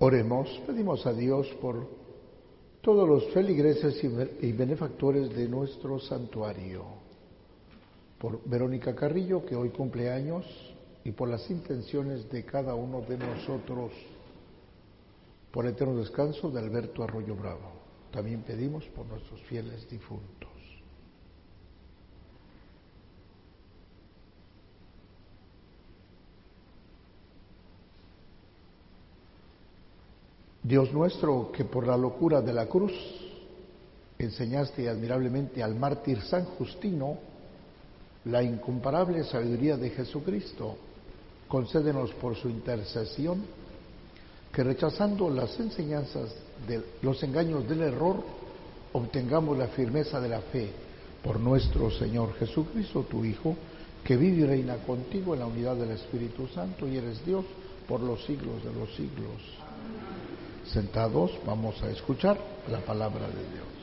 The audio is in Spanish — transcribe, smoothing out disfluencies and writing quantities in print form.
Oremos, pedimos a Dios por todos los feligreses y benefactores de nuestro santuario, por Verónica Carrillo, que hoy cumple años, y por las intenciones de cada uno de nosotros, por el eterno descanso de Alberto Arroyo Bravo. También pedimos por nuestros fieles difuntos. Dios nuestro, que por la locura de la cruz enseñaste admirablemente al mártir San Justino la incomparable sabiduría de Jesucristo, concédenos por su intercesión que, rechazando las enseñanzas de los engaños del error, obtengamos la firmeza de la fe por nuestro Señor Jesucristo, tu Hijo, que vive y reina contigo en la unidad del Espíritu Santo y eres Dios por los siglos de los siglos. Sentados, vamos a escuchar la palabra de Dios.